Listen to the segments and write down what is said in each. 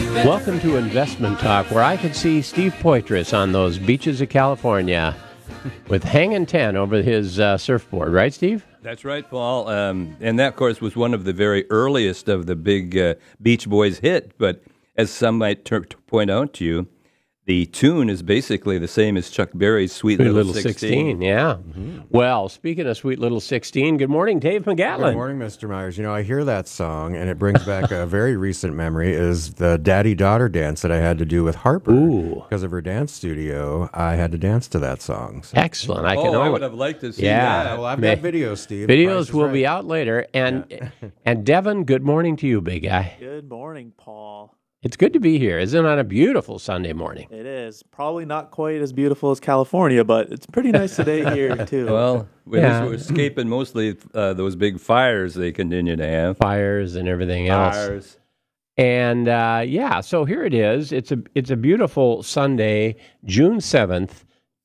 Welcome to Investment Talk, where I could see Steve Poitras on those beaches of California with hanging 10 over his surfboard. Right, Steve? That's right, Paul. And that, of course, was one of the very earliest of the big Beach Boys hit. But as some might point out to you, the tune is basically the same as Chuck Berry's Sweet Little 16. Yeah. Mm-hmm. Well, speaking of Sweet Little 16, good morning, Dave McGatlin. Good morning, Mr. Myers. You know, I hear that song, and it brings back a very recent memory, is the daddy-daughter dance that I had to do with Harper. Ooh. Because of her dance studio, I had to dance to that song. So. Excellent. I would have liked to see that. Well, I've got videos, Steve. Videos will be out later. And and Devin, good morning to you, big guy. Good morning, Paul. It's good to be here. Isn't it on a beautiful Sunday morning? It is. Probably not quite as beautiful as California, but it's pretty nice today here, too. Well, we're escaping mostly those big fires they continue to have. Fires and everything else. And, so here it is. It's a beautiful Sunday, June 7th,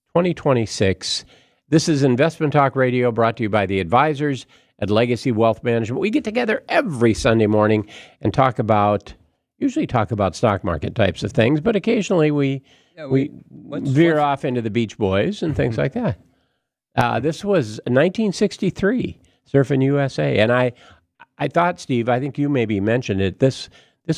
2026. This is Investment Talk Radio, brought to you by the advisors at Legacy Wealth Management. We get together every Sunday morning and usually talk about stock market types of things, but occasionally we veer off into the Beach Boys and things like that. This was 1963, Surfing USA, and I thought, Steve, I think you maybe mentioned it. This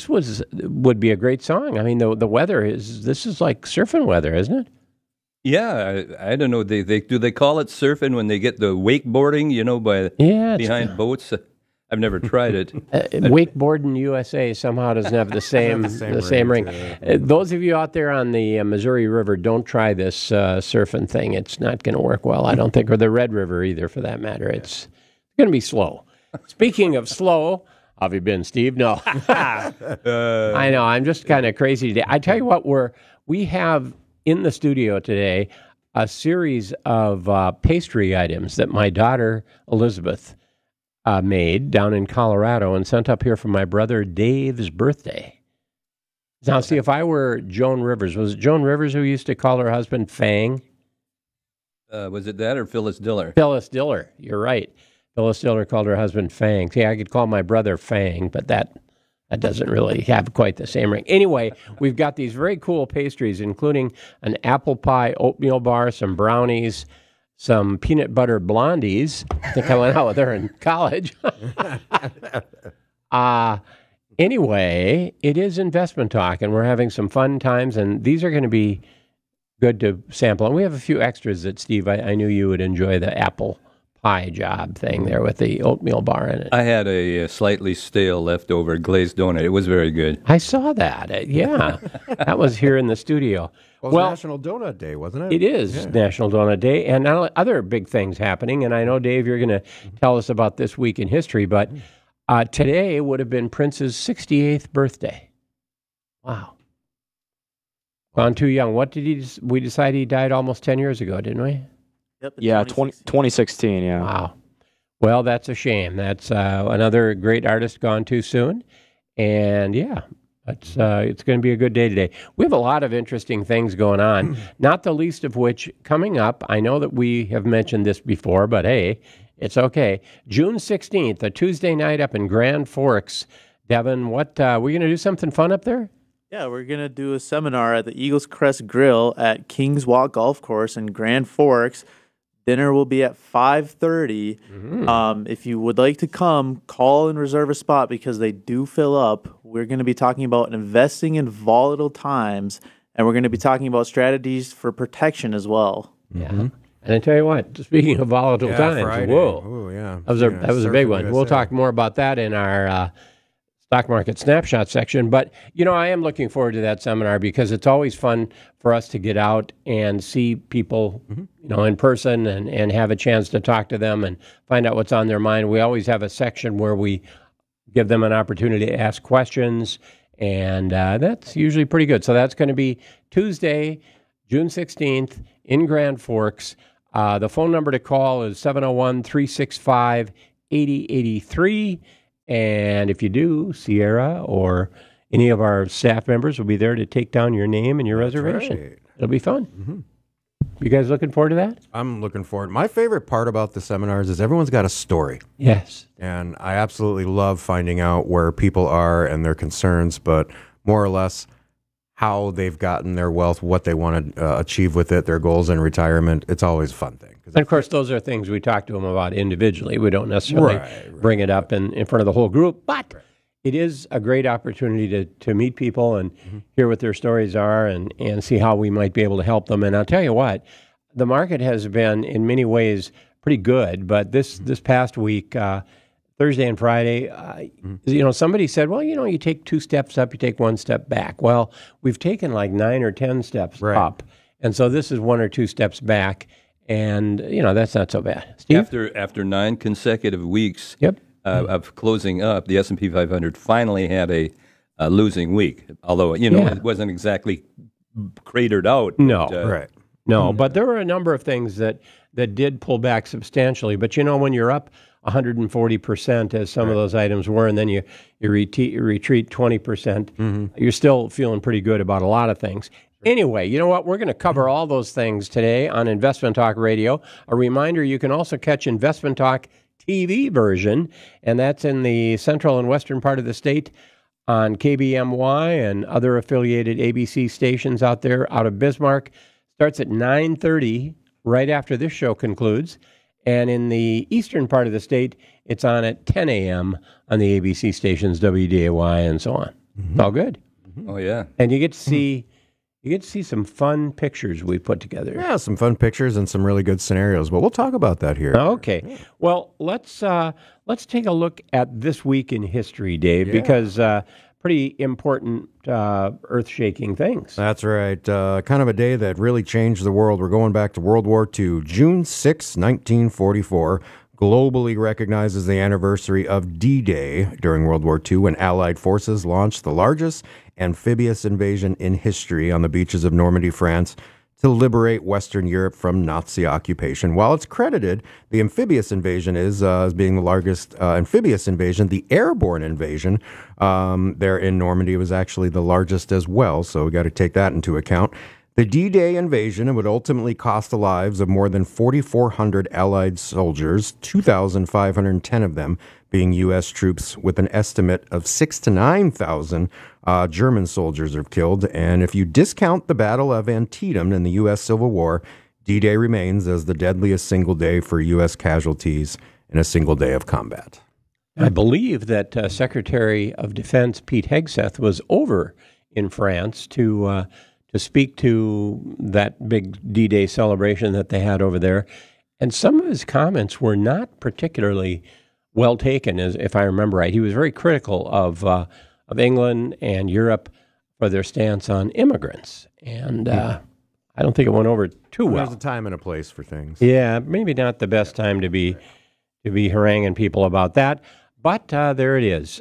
would be a great song. I mean, the weather this is like surfing weather, isn't it? Yeah, I don't know. Do they call it surfing when they get the wakeboarding? Behind boats. I've never tried it. Wakeboarding USA somehow doesn't have the same ring. Those of you out there on the Missouri River, don't try this surfing thing. It's not going to work well, I don't think, or the Red River either, for that matter. It's going to be slow. Speaking of slow, how have you been, Steve? No. I know. I'm just kind of crazy today. I tell you what, we have in the studio today a series of pastry items that my daughter, Elizabeth, made down in Colorado and sent up here for my brother Dave's birthday. Now, see, if I were Joan Rivers, was it Joan Rivers who used to call her husband Fang? Was it that or Phyllis Diller? Phyllis Diller, you're right. Phyllis Diller called her husband Fang. See, I could call my brother Fang, but that doesn't really have quite the same ring. Anyway, we've got these very cool pastries, including an apple pie oatmeal bar, some brownies, some peanut butter blondies. I think I went out with her in college. Anyway, it is Investment Talk, and we're having some fun times, and these are going to be good to sample. And we have a few extras that, Steve, I knew you would enjoy the apple pie job thing there with the oatmeal bar in it. I had a slightly stale leftover glazed donut. It was very good. I saw that. Yeah, that was here in the studio. Well, it was National Donut Day, wasn't it? It is National Donut Day, and other big things happening. And I know, Dave, you're going to tell us about this week in history, but today would have been Prince's 68th birthday. Wow. Gone too young. What did we decide he died almost 10 years ago, didn't we? Yep, yeah, 2016, yeah. Wow. Well, that's a shame. That's another great artist gone too soon. And, it's going to be a good day today. We have a lot of interesting things going on, not the least of which coming up. I know that we have mentioned this before, but hey, it's okay. June 16th, a Tuesday night up in Grand Forks. Devin, we're going to do something fun up there? Yeah, we're going to do a seminar at the Eagles Crest Grill at Kings Walk Golf Course in Grand Forks. Dinner will be at 5:30. Mm-hmm. If you would like to come, call and reserve a spot because they do fill up. We're going to be talking about investing in volatile times, and we're going to be talking about strategies for protection as well. Yeah. Mm-hmm. And I tell you what, speaking of volatile times, Friday. Whoa. Ooh, yeah. That was a big one. We'll talk more about that in our stock market snapshot section. But, I am looking forward to that seminar because it's always fun for us to get out and see people, in person and have a chance to talk to them and find out what's on their mind. We always have a section where we give them an opportunity to ask questions, and that's usually pretty good. So that's going to be Tuesday, June 16th in Grand Forks. The phone number to call is 701-365-8083. And if you do, Sierra or any of our staff members will be there to take down your name and your reservation. Right. It'll be fun. Mm-hmm. You guys looking forward to that? I'm looking forward. My favorite part about the seminars is everyone's got a story. Yes. And I absolutely love finding out where people are and their concerns, but more or less how they've gotten their wealth, what they want to achieve with it, their goals in retirement. It's always a fun thing. And of course, those are things we talk to them about individually. We don't necessarily bring it up in front of the whole group, but it is a great opportunity to meet people and hear what their stories are and see how we might be able to help them. And I'll tell you what, the market has been in many ways pretty good, but this past week, Thursday and Friday, somebody said, well, you take 2 steps up, you take 1 step back. Well, we've taken like 9 or 10 steps up, and so this is 1 or 2 steps back, and that's not so bad. Steve? After 9 consecutive weeks of closing up, the S&P 500 finally had a losing week, although it wasn't exactly cratered out. No, no, but there were a number of things that did pull back substantially. But when you're up 140%, as some of those items were, and then you retreat 20%, you're still feeling pretty good about a lot of things. Anyway, you know what? We're going to cover all those things today on Investment Talk Radio. A reminder, you can also catch Investment Talk TV version, and that's in the central and western part of the state on KBMY and other affiliated ABC stations out there out of Bismarck. Starts at 9:30 right after this show concludes. And in the eastern part of the state, it's on at 10 a.m. on the ABC stations, WDAY, and so on. It's all good. Oh, yeah. And you get to see some fun pictures we put together. Yeah, some fun pictures and some really good scenarios. But we'll talk about that here. Okay. Well, let's take a look at this week in history, Dave, because pretty important, earth-shaking things. That's right. Kind of a day that really changed the world. We're going back to World War II. June 6, 1944, globally recognized as the anniversary of D-Day during World War II, when Allied forces launched the largest amphibious invasion in history on the beaches of Normandy, France, to liberate Western Europe from Nazi occupation. While it's credited, the amphibious invasion is as being the largest amphibious invasion. The airborne invasion there in Normandy was actually the largest as well, so we got to take that into account. The D-Day invasion would ultimately cost the lives of more than 4,400 Allied soldiers, 2,510 of them being U.S. troops, with an estimate of 6,000 to 9,000 German soldiers are killed. And if you discount the Battle of Antietam in the U.S. Civil War, D-Day remains as the deadliest single day for U.S. casualties in a single day of combat. I believe that Secretary of Defense Pete Hegseth was over in France to speak to that big D-Day celebration that they had over there. And some of his comments were not particularly well taken, as if I remember right. He was very critical of England and Europe for their stance on immigrants, and I don't think it went over too well. There's a time and a place for things. Yeah, maybe not the best time to be haranguing people about that, but there it is.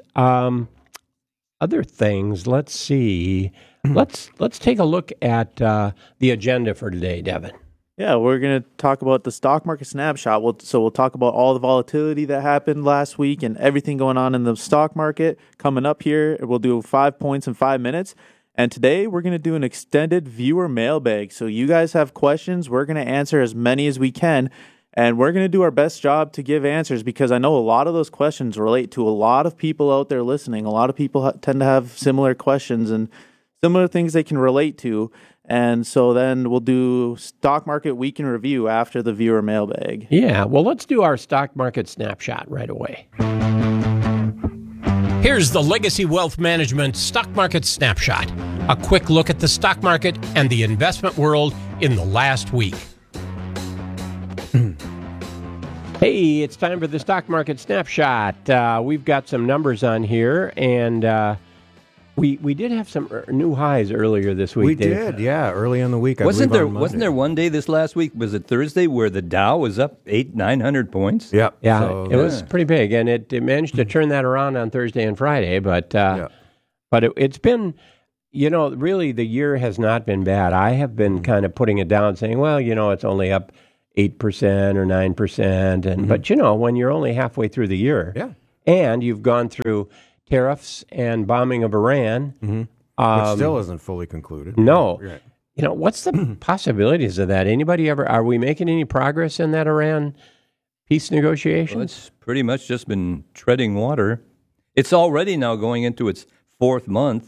Other things. Let's see. Let's take a look at the agenda for today, Devin. Yeah, we're going to talk about the stock market snapshot. We'll talk about all the volatility that happened last week and everything going on in the stock market coming up here. We'll do 5 points in 5 minutes. And today we're going to do an extended viewer mailbag. So you guys have questions. We're going to answer as many as we can. And we're going to do our best job to give answers, because I know a lot of those questions relate to a lot of people out there listening. A lot of people tend to have similar questions and similar things they can relate to. And so then we'll do stock market week in review after the viewer mailbag. Yeah, well, let's do our stock market snapshot right away. Here's the Legacy Wealth Management Stock Market Snapshot. A quick look at the stock market and the investment world in the last week. Hey, it's time for the stock market snapshot. We've got some numbers on here, and we did have some new highs earlier this week. We Dave. did, yeah, early in the week. Wasn't there one day this last week? Was it Thursday where the Dow was up 900 points? Yep. Yeah, so, it was pretty big, and it managed to turn that around on Thursday and Friday. But it's been, really the year has not been bad. I have been kind of putting it down, saying, well, it's only up 8% or 9%, and but when you're only halfway through the year, and you've gone through tariffs and bombing of Iran, which still isn't fully concluded. No, Right. What's the possibilities of that? Are we making any progress in that Iran peace negotiations? Well, it's pretty much just been treading water. It's already now going into its 4th month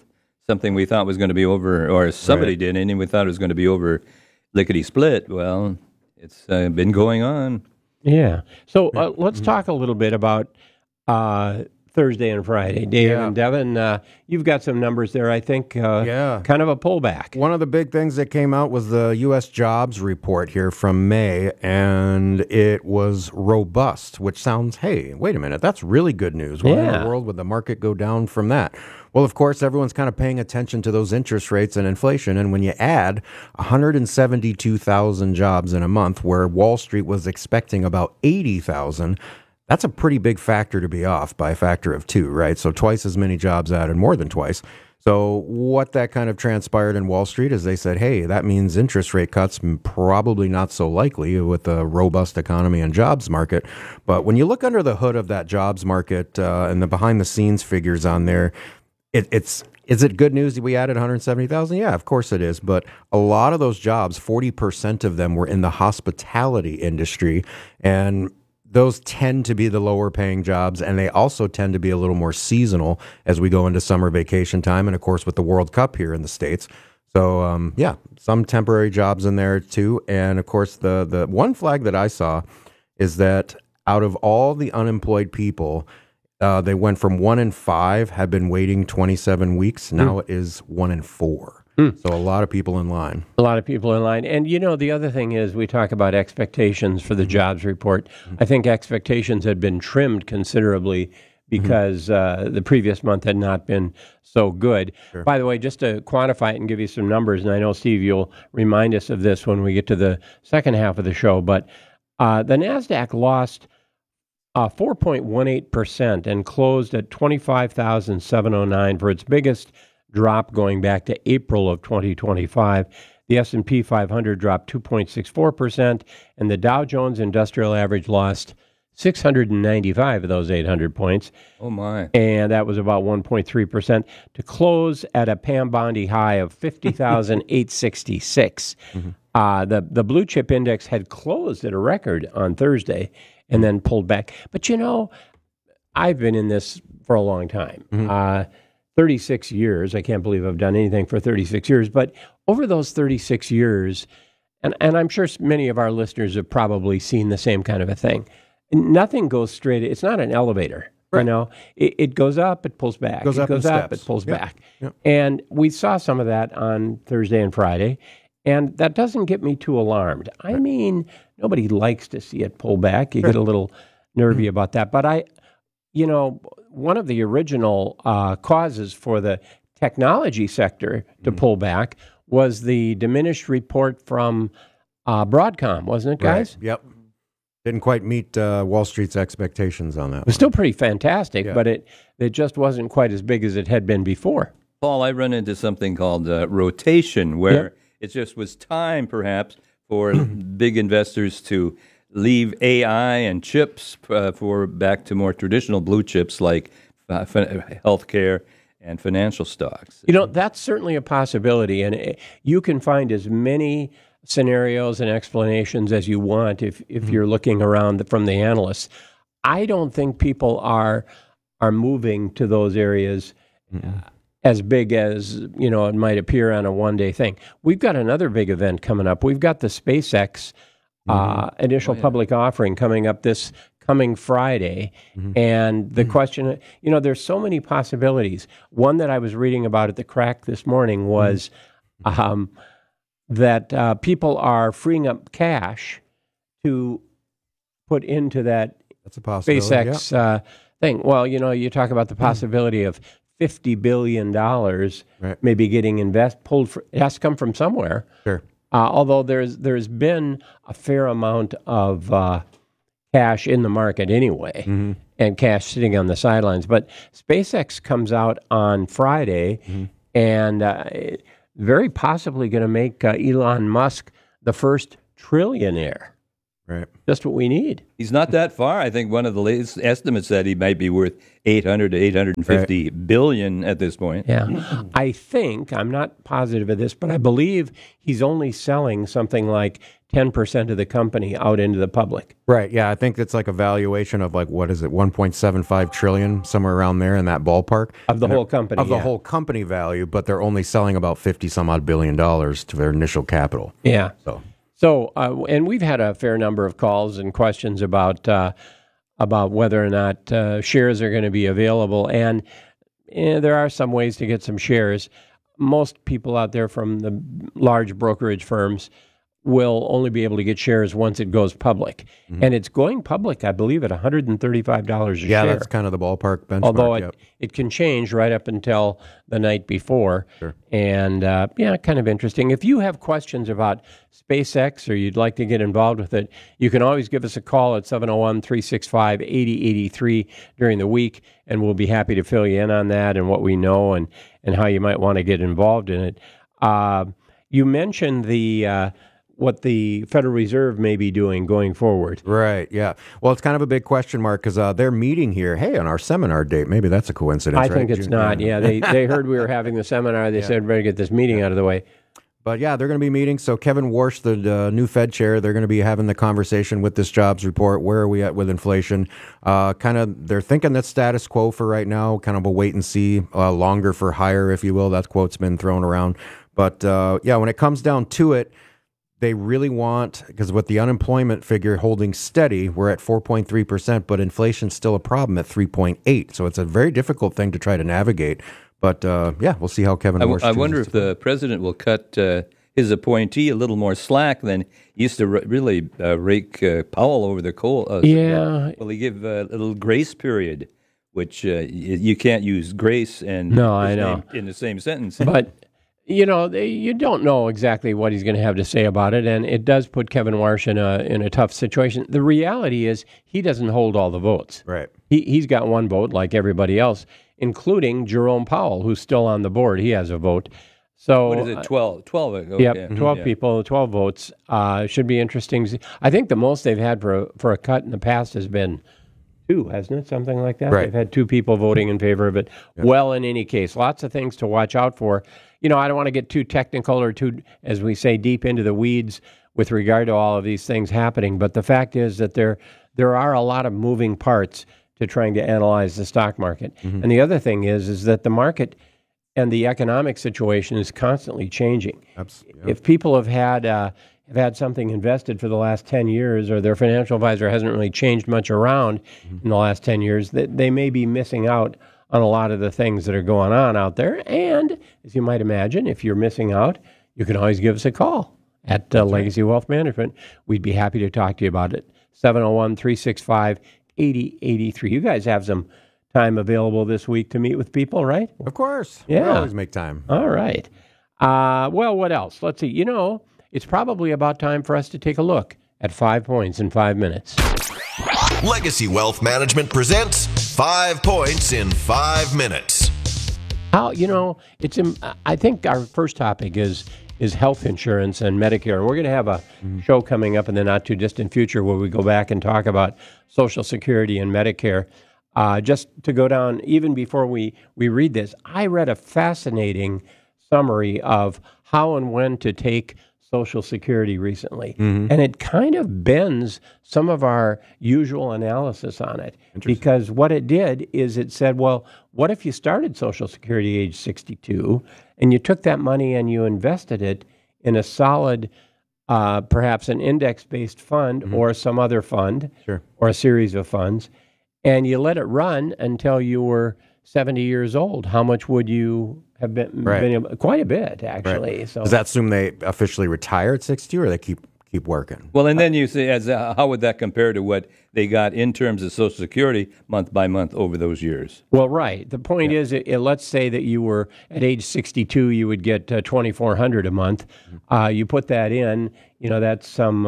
something we thought was going to be over, or somebody did, and we thought it was going to be over lickety-split. Well, it's been going on. Yeah. So let's talk a little bit about Thursday and Friday. Dave and Devin, you've got some numbers there, I think. Kind of a pullback. One of the big things that came out was the U.S. jobs report here from May, and it was robust, which sounds, hey, wait a minute, that's really good news. Why in the world would the market go down from that? Well, of course, everyone's kind of paying attention to those interest rates and inflation, and when you add 172,000 jobs in a month, where Wall Street was expecting about 80,000, that's a pretty big factor to be off by a factor of 2, right? So twice as many jobs added, more than twice. So what that kind of transpired in Wall Street is they said, hey, that means interest rate cuts probably not so likely with a robust economy and jobs market. But when you look under the hood of that jobs market and the behind-the-scenes figures on there, is it good news that we added 170,000? Yeah, of course it is. But a lot of those jobs, 40% of them were in the hospitality industry, and those tend to be the lower paying jobs, and they also tend to be a little more seasonal as we go into summer vacation time, and of course with the World Cup here in the States. So some temporary jobs in there too. And of course the one flag that I saw is that out of all the unemployed people, they went from 1 in 5 had been waiting 27 weeks. Now it is 1 in 4. So a lot of people in line. A lot of people in line. And, the other thing is we talk about expectations for the jobs report. I think expectations had been trimmed considerably because the previous month had not been so good. Sure. By the way, just to quantify it and give you some numbers, and I know, Steve, you'll remind us of this when we get to the second half of the show, but the NASDAQ lost 4.18% and closed at 25,709 for its biggest drop going back to April of 2025. The S&P 500 dropped 2.64%, and the Dow Jones Industrial Average lost 695 of those 800 points. Oh, my. And that was about 1.3% to close at a Pam Bondi high of 50,866. The blue chip index had closed at a record on Thursday and then pulled back. But, I've been in this for a long time. 36 years. I can't believe I've done anything for 36 years. But over those 36 years, and I'm sure many of our listeners have probably seen the same kind of a thing. Nothing goes straight. It's not an elevator. Right. It goes up, it pulls back. It goes up, it pulls back. Yep. And we saw some of that on Thursday and Friday. And that doesn't get me too alarmed. I mean, nobody likes to see it pull back. You get a little nervy about that. But one of the original causes for the technology sector to pull back was the diminished report from Broadcom, wasn't it, guys? Right. Yep. Didn't quite meet Wall Street's expectations on that. It was still pretty fantastic, but it just wasn't quite as big as it had been before. Paul, I run into something called rotation, where it just was time, perhaps, for big investors to leave AI and chips for back to more traditional blue chips like healthcare and financial stocks. That's certainly a possibility, and you can find as many scenarios and explanations as you want if you're looking around from the analysts. I don't think people are moving to those areas as big as it might appear on a one-day thing. We've got another big event coming up. We've got the SpaceX initial public offering coming up this coming Friday. And the question, there's so many possibilities. One that I was reading about at the Crack this morning was that people are freeing up cash to put into that SpaceX thing. Well, you talk about the possibility of $50 billion maybe getting it has to come from somewhere. Sure. Although there's been a fair amount of cash in the market anyway, and cash sitting on the sidelines. But SpaceX comes out on Friday, and very possibly going to make Elon Musk the first trillionaire. Right. Just what we need. He's not that far. I think one of the latest estimates said he might be worth 800 to 850 billion at this point. Yeah. I think, I'm not positive of this, but I believe he's only selling something like 10% of the company out into the public. Right. Yeah. I think it's like a valuation of like, what is it, 1.75 trillion, somewhere around there in that ballpark. Of the whole company. Of the whole company value, but they're only selling about 50 some odd billion dollars to their initial capital. Yeah. So, and we've had a fair number of calls and questions about whether or not shares are going to be available. And there are some ways to get some shares. Most people out there from the large brokerage firms will only be able to get shares once it goes public. And it's going public, I believe, at $135 a share. yeah, that's kind of the ballpark benchmark. Although it can change right up until the night before. Sure. And, kind of interesting. If you have questions about SpaceX or you'd like to get involved with it, you can always give us a call at 701-365-8083 during the week, and we'll be happy to fill you in on that and what we know and how you might want to get involved in it. You mentioned what the Federal Reserve may be doing going forward. Right, yeah. Well, it's kind of a big question mark because they're meeting here, on our seminar date. Maybe that's a coincidence, I think it's not, yeah. They heard we were having the seminar. They said, better get this meeting out of the way. But yeah, they're going to be meeting. So Kevin Warsh, the new Fed chair, they're going to be having the conversation with this jobs report. Where are we at with inflation? They're thinking that status quo for right now, kind of a wait and see, longer for higher, if you will. That quote's been thrown around. But when it comes down to it, they really want, because with the unemployment figure holding steady, we're at 4.3%, but inflation's still a problem at 3.8%. So it's a very difficult thing to try to navigate. But we'll see how Kevin Warsh. I wonder if the president will cut his appointee a little more slack than he used to really rake Powell over the coal. Will he give a little grace period, which you can't use grace and I know in the same sentence. But you don't know exactly what he's going to have to say about it, and it does put Kevin Warsh in a tough situation. The reality is he doesn't hold all the votes. Right. He's got one vote like everybody else, including Jerome Powell, who's still on the board. He has a vote. So what is it, 12? 12. Okay. Yep, 12 people, 12 votes. Should be interesting. I think the most they've had for a cut in the past has been 2, hasn't it? Something like that. Right. They've had 2 people voting in favor of it. Yep. Well, in any case, lots of things to watch out for. I don't want to get too technical or too, as we say, deep into the weeds with regard to all of these things happening. But the fact is that there are a lot of moving parts to trying to analyze the stock market. Mm-hmm. And the other thing is that the market and the economic situation is constantly changing. Absolutely. If people have had something invested for the last 10 years or their financial advisor hasn't really changed much around in the last 10 years, they may be missing out on a lot of the things that are going on out there. And as you might imagine, if you're missing out, you can always give us a call at Legacy Wealth Management. We'd be happy to talk to you about it. 701-365-8083. You guys have some time available this week to meet with people, right? Of course. Yeah. We always make time. All right. Well, what else? Let's see. It's probably about time for us to take a look at 5 points in 5 minutes. Legacy Wealth Management presents 5 points in 5 minutes. I think our first topic is health insurance and Medicare. And we're going to have a show coming up in the not too distant future where we go back and talk about Social Security and Medicare. Just to go down, even before we read this, I read a fascinating summary of how and when to take Social Security recently. Mm-hmm. And it kind of bends some of our usual analysis on it. Because what it did is it said, well, what if you started Social Security age 62 and you took that money and you invested it in a solid, perhaps an index-based fund or some other fund or a series of funds, and you let it run until you were 70 years old, how much would you have been able, quite a bit, actually. Right. So does that assume they officially retire at 62 or they keep working? Well, and then you say, how would that compare to what they got in terms of Social Security month by month over those years? Well, right. The point is, let's say that you were at age 62, you would get $2,400 a month. You put that in, that's some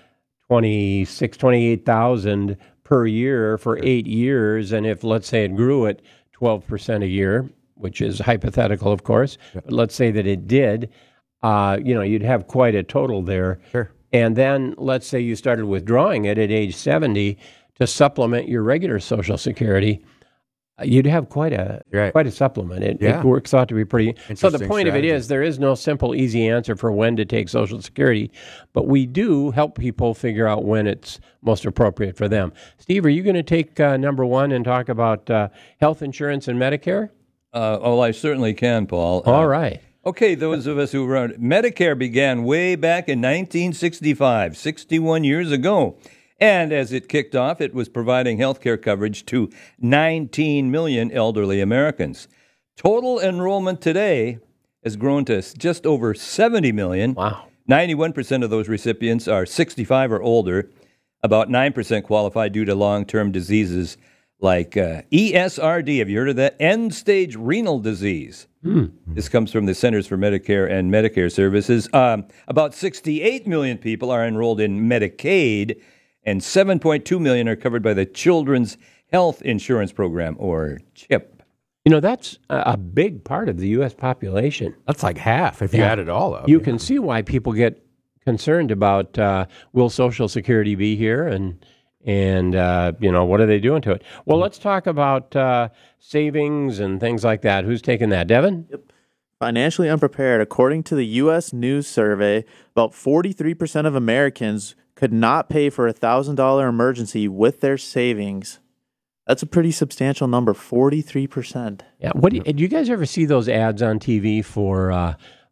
$28,000 per year for 8 years. And if, let's say, it grew at 12% a year, which is hypothetical, of course, but let's say that it did, you'd have quite a total there. Sure. And then let's say you started withdrawing it at age 70 to supplement your regular Social Security. you'd have quite a supplement. It works out to be pretty. So the point of it is, there is no simple, easy answer for when to take Social Security, but we do help people figure out when it's most appropriate for them. Steve, are you going to take number one and talk about health insurance and Medicare? I certainly can, Paul. All right. Okay, those of us who were on Medicare began way back in 1965, 61 years ago. And as it kicked off, it was providing health care coverage to 19 million elderly Americans. Total enrollment today has grown to just over 70 million. Wow. 91% of those recipients are 65 or older. About 9% qualify due to long-term diseases like ESRD. Have you heard of that? End-stage renal disease. This comes from the Centers for Medicare and Medicare Services. About 68 million people are enrolled in Medicaid, and 7.2 million are covered by the Children's Health Insurance Program, or CHIP. You know, that's a big part of the U.S. population. That's like half if you add it all up. You can see why people get concerned about will Social Security be here and what are they doing to it? Well, let's talk about savings and things like that. Who's taking that? Devin? Yep. Financially unprepared. According to the U.S. News survey, about 43% of Americans could not pay for a $1,000 emergency with their savings. That's a pretty substantial number, 43%. Yeah. Do you guys ever see those ads on TV for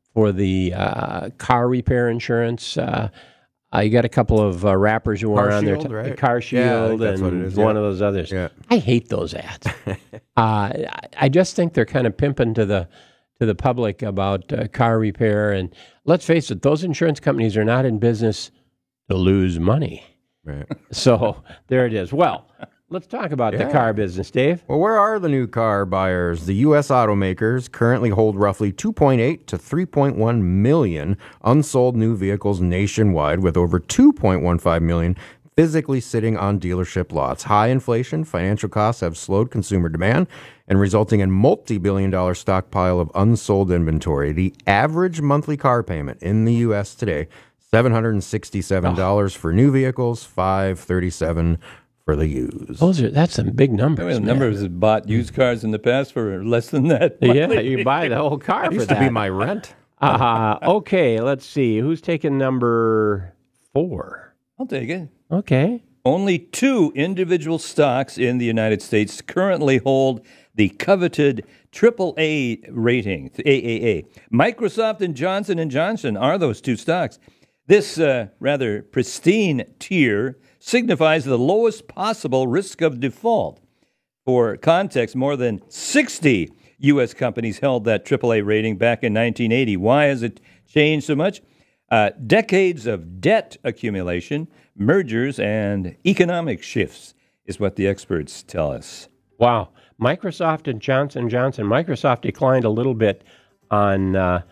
the car repair insurance? You got a couple of rappers who are on there, right? Car Shield and one of those others. Yeah. I hate those ads. I just think they're kind of pimping to the public about car repair. And let's face it, those insurance companies are not in business to lose money. Right. So there it is. Well, let's talk about the car business, Dave. Well, where are the new car buyers? The U.S. automakers currently hold roughly 2.8 to 3.1 million unsold new vehicles nationwide, with over 2.15 million physically sitting on dealership lots. High inflation, financial costs have slowed consumer demand and resulting in multi-billion-dollar stockpile of unsold inventory. The average monthly car payment in the U.S. today, $767 for new vehicles, $537 for the used. That's some big numbers. Numbers have bought used cars in the past for less than that. Yeah, you buy the whole car for that. Used to be my rent. Okay, let's see. Who's taking number 4? I'll take it. Okay. Only 2 individual stocks in the United States currently hold the coveted AAA rating, AAA. Microsoft and Johnson & Johnson are those 2 stocks. This rather pristine tier signifies the lowest possible risk of default. For context, more than 60 U.S. companies held that AAA rating back in 1980. Why has it changed so much? Decades of debt accumulation, mergers, and economic shifts is what the experts tell us. Wow. Microsoft and Johnson & Johnson. Microsoft declined a little bit on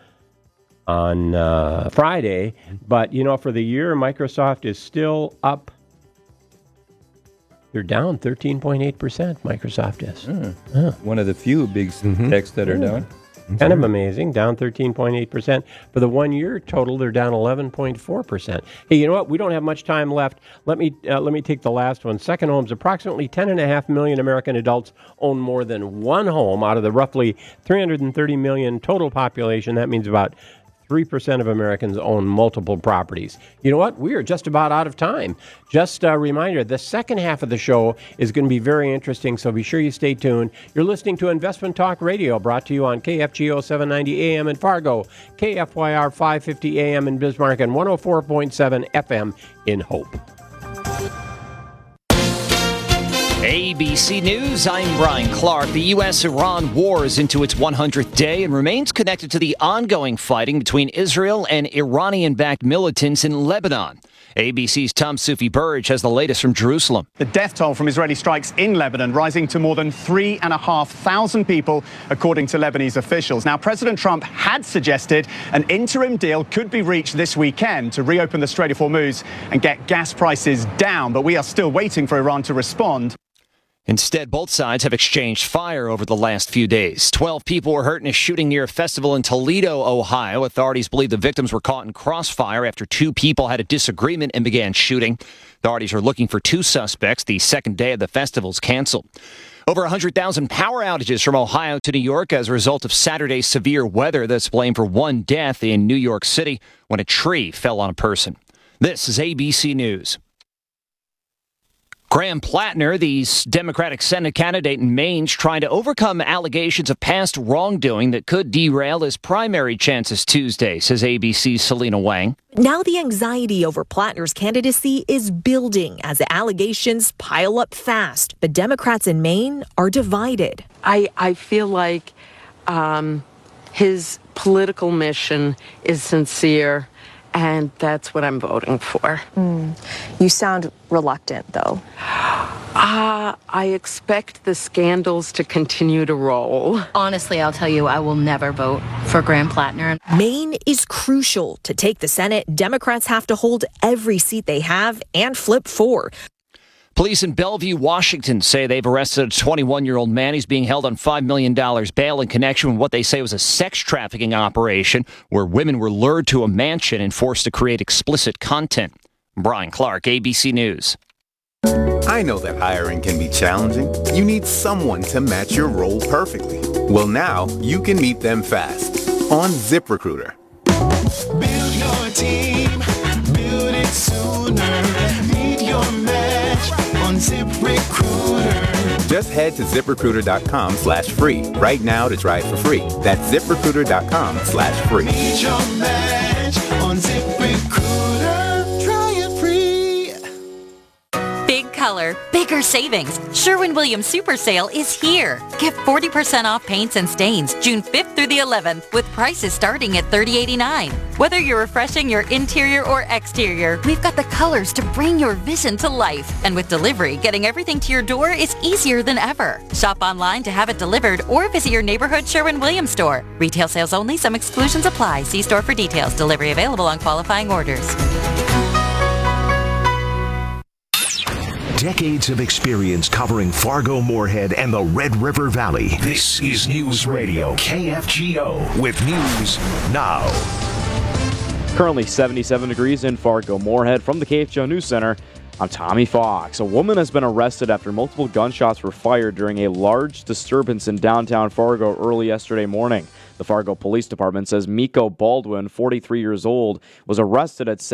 Friday, but, for the year, Microsoft is still up. They're down 13.8%, Microsoft is. One of the few big techs that are down. Kind of amazing, down 13.8%. For the 1 year total, they're down 11.4%. Hey, you know what? We don't have much time left. Let me take the last one. Second homes. Approximately 10.5 million American adults own more than one home out of the roughly 330 million total population. That means about 3% of Americans own multiple properties. You know what? We are just about out of time. Just a reminder, the second half of the show is going to be very interesting, so be sure you stay tuned. You're listening to Investment Talk Radio, brought to you on KFGO 790 AM in Fargo, KFYR 550 AM in Bismarck, and 104.7 FM in Hope. ABC News, I'm Brian Clark. The U.S.-Iran war is into its 100th day and remains connected to the ongoing fighting between Israel and Iranian-backed militants in Lebanon. ABC's Tom Sufi Burge has the latest from Jerusalem. The death toll from Israeli strikes in Lebanon rising to more than 3,500 people, according to Lebanese officials. Now, President Trump had suggested an interim deal could be reached this weekend to reopen the Strait of Hormuz and get gas prices down, but we are still waiting for Iran to respond. Instead, both sides have exchanged fire over the last few days. 12 people were hurt in a shooting near a festival in Toledo, Ohio. Authorities believe the victims were caught in crossfire after two people had a disagreement and began shooting. Authorities are looking for two suspects. The second day of the festival's canceled. Over 100,000 power outages from Ohio to New York as a result of Saturday's severe weather that's blamed for one death in New York City when a tree fell on a person. This is ABC News. Graham Plattner, the Democratic Senate candidate in Maine, is trying to overcome allegations of past wrongdoing that could derail his primary chances Tuesday, says ABC's Selena Wang. Now the anxiety over Plattner's candidacy is building as the allegations pile up fast. The Democrats in Maine are divided. I feel like his political mission is sincere, and that's what I'm voting for. You sound reluctant, though. I expect the scandals to continue to roll. Honestly, I'll tell you, I will never vote for Graham Plattner. Maine is crucial to take the Senate. Democrats have to hold every seat they have and flip 4. Police in Bellevue, Washington say they've arrested a 21-year-old man. He's being held on $5 million bail in connection with what they say was a sex trafficking operation where women were lured to a mansion and forced to create explicit content. Brian Clark, ABC News. I know that hiring can be challenging. You need someone to match your role perfectly. Well, now you can meet them fast on ZipRecruiter. Build your team, build it sooner. Meet your match on ZipRecruiter. Just head to ZipRecruiter.com/free right now to try it for free. That's ZipRecruiter.com/free. Meet your match on ZipRecruiter. Try it free. Big color, bigger savings. Sherwin-Williams Super Sale is here. Get 40% off paints and stains June 5th through the 11th with prices starting at $30.89. Whether you're refreshing your interior or exterior, we've got the colors to bring your vision to life. And with delivery, getting everything to your door is easier than ever. Shop online to have it delivered or visit your neighborhood Sherwin-Williams store. Retail sales only. Some exclusions apply. See store for details. Delivery available on qualifying orders. Decades of experience covering Fargo, Moorhead, and the Red River Valley. This is News Radio KFGO with news now. Currently 77 degrees in Fargo, Moorhead. From the KFGO News Center, I'm Tommy Fox. A woman has been arrested after multiple gunshots were fired during a large disturbance in downtown Fargo early yesterday morning. The Fargo Police Department says Miko Baldwin, 43 years old, was arrested at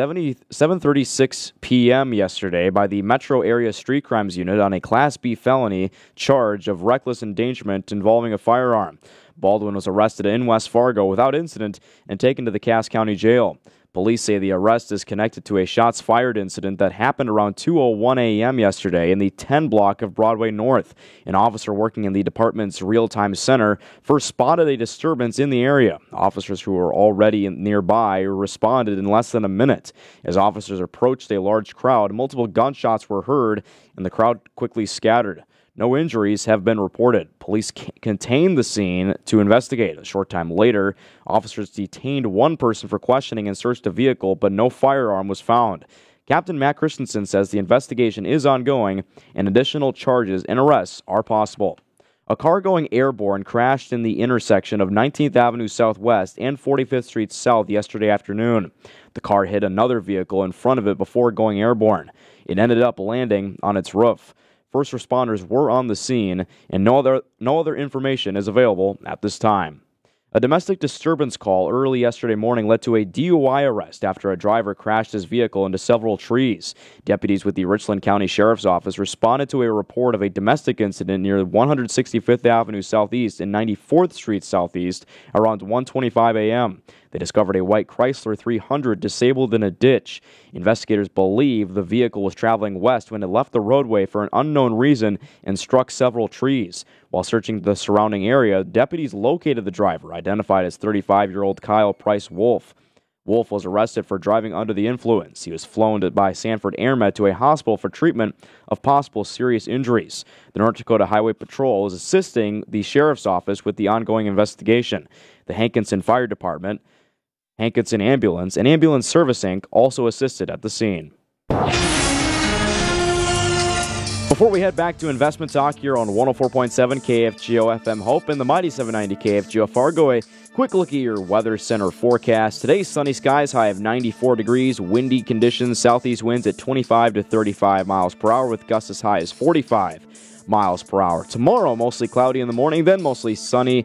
7:36 p.m. yesterday by the Metro Area Street Crimes Unit on a Class B felony charge of reckless endangerment involving a firearm. Baldwin was arrested in West Fargo without incident and taken to the Cass County Jail. Police say the arrest is connected to a shots fired incident that happened around 2:01 a.m. yesterday in the 10 block of Broadway North. An officer working in the department's real-time center first spotted a disturbance in the area. Officers who were already nearby responded in less than a minute. As officers approached a large crowd, multiple gunshots were heard and the crowd quickly scattered. No injuries have been reported. Police contained the scene to investigate. A short time later, officers detained one person for questioning and searched a vehicle, but no firearm was found. Captain Matt Christensen says the investigation is ongoing and additional charges and arrests are possible. A car going airborne crashed in the intersection of 19th Avenue Southwest and 45th Street South yesterday afternoon. The car hit another vehicle in front of it before going airborne. It ended up landing on its roof. First responders were on the scene, and no other information is available at this time. A domestic disturbance call early yesterday morning led to a DUI arrest after a driver crashed his vehicle into several trees. Deputies with the Richland County Sheriff's Office responded to a report of a domestic incident near 165th Avenue Southeast and 94th Street Southeast around 1:25 a.m. They discovered a white Chrysler 300 disabled in a ditch. Investigators believe the vehicle was traveling west when it left the roadway for an unknown reason and struck several trees. While searching the surrounding area, deputies located the driver, identified as 35-year-old Kyle Price Wolf. Wolf was arrested for driving under the influence. He was flown by Sanford AirMed to a hospital for treatment of possible serious injuries. The North Dakota Highway Patrol is assisting the Sheriff's Office with the ongoing investigation. The Hankinson Fire Department, Hankinson Ambulance, and Ambulance Service Inc. also assisted at the scene. Before we head back to investment talk here on 104.7 KFGO FM Hope and the mighty 790 KFGO Fargo, a quick look at your Weather Center forecast. Today's sunny skies, high of 94 degrees, windy conditions, southeast winds at 25 to 35 miles per hour with gusts as high as 45 miles per hour. Tomorrow, mostly cloudy in the morning, then mostly sunny